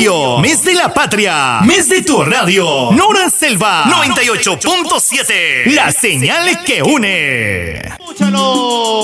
Radio, mes de la patria, mes de tu radio. Nora Selva, 98.7, la señal que une. Escúchalo.